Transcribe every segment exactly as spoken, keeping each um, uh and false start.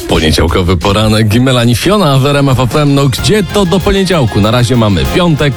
Poniedziałkowy poranek Melanie Fiona w R M F F M. No gdzie to do poniedziałku? Na razie mamy piątek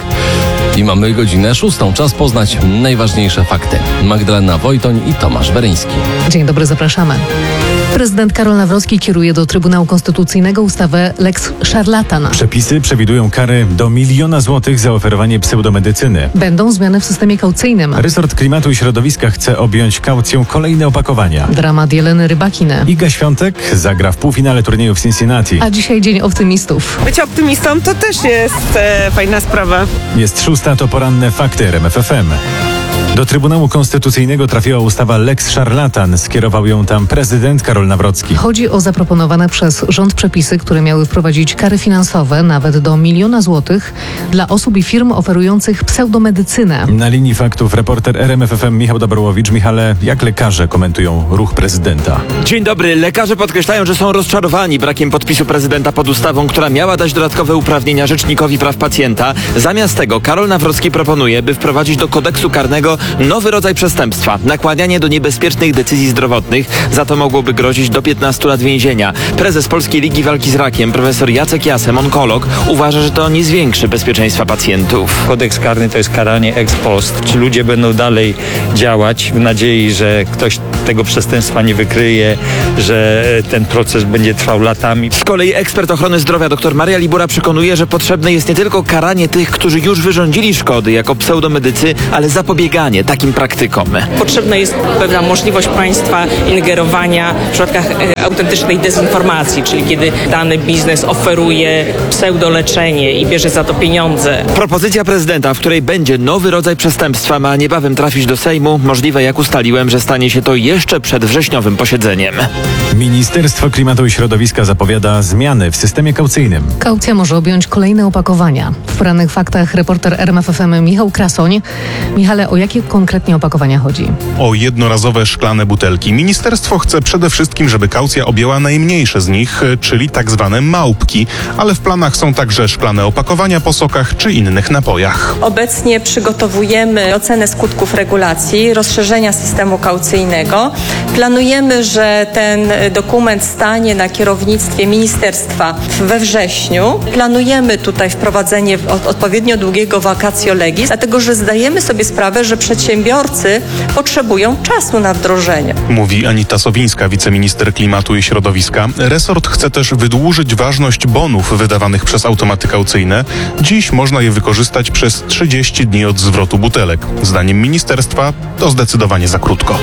i mamy godzinę szóstą. Czas poznać najważniejsze fakty. Magdalena Wojtoń i Tomasz Weryński. Dzień dobry, zapraszamy. Prezydent Karol Nawrocki kieruje do Trybunału Konstytucyjnego ustawę Lex Szarlatan. Przepisy przewidują kary do miliona złotych za oferowanie pseudomedycyny. Będą zmiany w systemie kaucyjnym. Resort Klimatu i Środowiska chce objąć kaucją kolejne opakowania. Dramat Jeleny Rybakiny. Iga Świątek zagra w półfinale turnieju w Cincinnati. A dzisiaj Dzień Optymistów. Być optymistą to też jest e, fajna sprawa. Jest szósta, to poranne fakty R M F F M. Do Trybunału Konstytucyjnego trafiła ustawa Lex Szarlatan. Skierował ją tam prezydent Karol Nawrocki. Chodzi o zaproponowane przez rząd przepisy, które miały wprowadzić kary finansowe nawet do miliona złotych dla osób i firm oferujących pseudomedycynę. Na linii faktów reporter R M F F M Michał Dobrowicz. Michale, jak lekarze komentują ruch prezydenta? Dzień dobry. Lekarze podkreślają, że są rozczarowani brakiem podpisu prezydenta pod ustawą, która miała dać dodatkowe uprawnienia Rzecznikowi Praw Pacjenta. Zamiast tego Karol Nawrocki proponuje, by wprowadzić do kodeksu karnego nowy rodzaj przestępstwa. Nakłanianie do niebezpiecznych decyzji zdrowotnych. Za to mogłoby grozić do piętnastu lat więzienia. Prezes Polskiej Ligi Walki z Rakiem, profesor Jacek Jasem, onkolog, uważa, że to nie zwiększy bezpieczeństwa pacjentów. Kodeks karny to jest karanie ex post. Czy ludzie będą dalej działać w nadziei, że ktoś tego przestępstwa nie wykryje, że ten proces będzie trwał latami? Z kolei ekspert ochrony zdrowia dr Maria Libura przekonuje, że potrzebne jest nie tylko karanie tych, którzy już wyrządzili szkody jako pseudomedycy, ale zapobieganie takim praktykom. Potrzebna jest pewna możliwość państwa ingerowania w przypadkach e, autentycznej dezinformacji, czyli kiedy dany biznes oferuje pseudoleczenie i bierze za to pieniądze. Propozycja prezydenta, w której będzie nowy rodzaj przestępstwa, ma niebawem trafić do Sejmu. Możliwe, jak ustaliłem, że stanie się to jeszcze przed wrześniowym posiedzeniem. Ministerstwo Klimatu i Środowiska zapowiada zmiany w systemie kaucyjnym. Kaucja może objąć kolejne opakowania. W porannych faktach reporter R M F F M Michał Krasoń. Michale, o jakie konkretnie opakowania chodzi? O jednorazowe szklane butelki. Ministerstwo chce przede wszystkim, żeby kaucja objęła najmniejsze z nich, czyli tak zwane małpki, ale w planach są także szklane opakowania po sokach czy innych napojach. Obecnie przygotowujemy ocenę skutków regulacji, rozszerzenia systemu kaucyjnego. Planujemy, że ten dokument stanie na kierownictwie ministerstwa we wrześniu. Planujemy tutaj wprowadzenie odpowiednio długiego vacatio legis, dlatego że zdajemy sobie sprawę, że przedsiębiorcy potrzebują czasu na wdrożenie. Mówi Anita Sowińska, wiceminister klimatu i środowiska. Resort chce też wydłużyć ważność bonów wydawanych przez automaty kaucyjne. Dziś można je wykorzystać przez trzydzieści dni od zwrotu butelek. Zdaniem ministerstwa to zdecydowanie za krótko.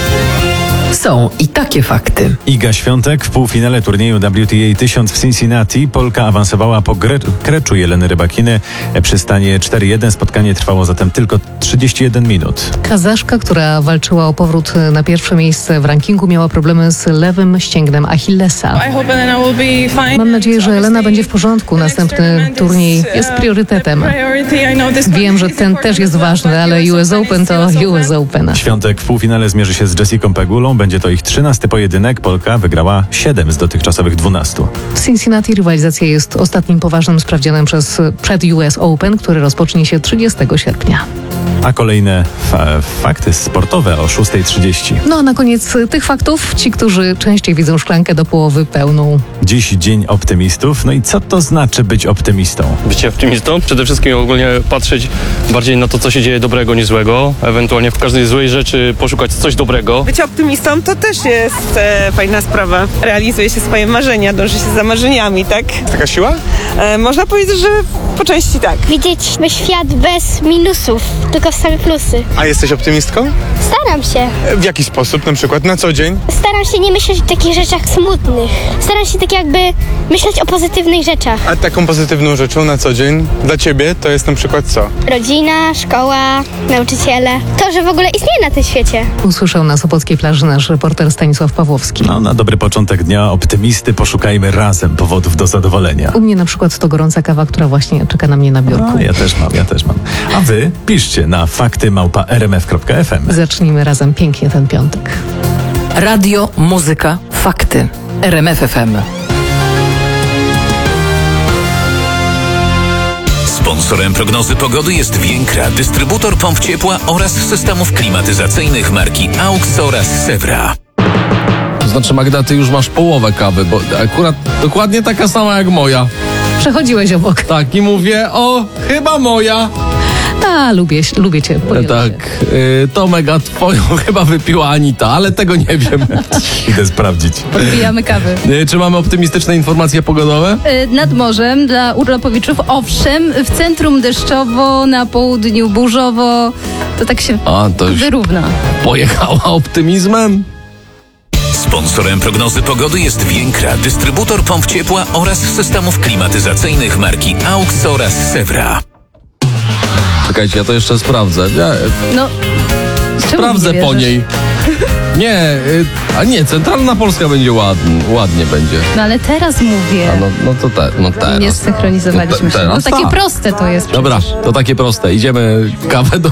Są i takie fakty. Iga Świątek w półfinale turnieju W T A tysiąc w Cincinnati. Polka awansowała po gre- kreczu Jeleny Rybakiny przy stanie cztery jeden. Spotkanie trwało zatem tylko trzydzieści jeden minut. Kazaszka, która walczyła o powrót na pierwsze miejsce w rankingu, miała problemy z lewym ścięgnem Achillesa. Mam nadzieję, że Elena będzie w porządku. Następny turniej jest priorytetem. Wiem, że ten też jest ważny, ale U S Open to U S Open. Świątek w półfinale zmierzy się z Jessicą Pegulą. Będzie to ich trzynasty pojedynek. Polka wygrała siedem z dotychczasowych dwunastu. W Cincinnati rywalizacja jest ostatnim poważnym sprawdzianem przez, przed U S Open, który rozpocznie się trzydziestego sierpnia. A kolejne fa- fakty sportowe o szósta trzydzieści. No a na koniec tych faktów ci, którzy częściej widzą szklankę do połowy pełną. Dziś Dzień Optymistów. No i co to znaczy być optymistą? Bycie optymistą? Przede wszystkim ogólnie patrzeć bardziej na to, co się dzieje dobrego niż złego. Ewentualnie w każdej złej rzeczy poszukać coś dobrego. Być optymistą to też jest e, fajna sprawa. Realizuje się swoje marzenia, dąży się za marzeniami, tak? Taka siła? E, można powiedzieć, że po części tak. Widzieć świat bez minusów, tylko same plusy. A jesteś optymistką? Staram się. W jaki sposób? Na przykład na co dzień? Staram się nie myśleć o takich rzeczach smutnych. Staram się tak jakby myśleć o pozytywnych rzeczach. A taką pozytywną rzeczą na co dzień dla ciebie to jest na przykład co? Rodzina, szkoła, nauczyciele. To, że w ogóle istnieje na tym świecie. Usłyszał na Sopockiej plaży nasz reporter Stanisław Pawłowski. No, na dobry początek dnia optymisty poszukajmy razem powodów do zadowolenia. U mnie na przykład to gorąca kawa, która właśnie czeka na mnie na biurku. No, ja też mam, ja też mam. A wy piszcie na fakty małpa r m f kropka f m. Zacznijmy razem pięknie ten piątek. Radio, muzyka, fakty. R M F F M. Sponsorem prognozy pogody jest Więkra, dystrybutor pomp ciepła oraz systemów klimatyzacyjnych marki A U X oraz Sewra. To znaczy, Magda, ty już masz połowę kawy, bo akurat dokładnie taka sama jak moja. Przechodziłeś obok. Tak, i mówię, o, chyba moja. A, lubię, lubię cię. Tak, y, Tomek, a twoją chyba wypiła Anita, ale tego nie wiem. Idę sprawdzić. Podbijamy kawy. Y, czy mamy optymistyczne informacje pogodowe? Y, Nad morzem dla urlopowiczów, owszem, w centrum deszczowo, na południu burzowo, to tak się A, to już wyrówna. pojechała optymizmem? Sponsorem prognozy pogody jest Więkra, dystrybutor pomp ciepła oraz systemów klimatyzacyjnych marki AUX oraz Sewra. Czekajcie, ja to jeszcze sprawdzę. Ja, No, sprawdzę po niej. Nie, y, a nie, centralna Polska będzie ładnie, ładnie będzie. no ale teraz mówię. A no, no to te, no teraz. Nie zsynchronizowaliśmy To te- się. No teraz takie tak. proste to jest. Dobra, to takie proste. Idziemy kawę do